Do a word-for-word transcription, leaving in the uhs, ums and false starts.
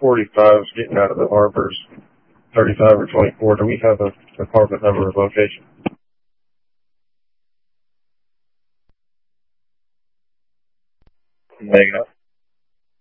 forty-fives getting out of the harbors, thirty-five or twenty-four. Do we have a apartment number or location? Hang up.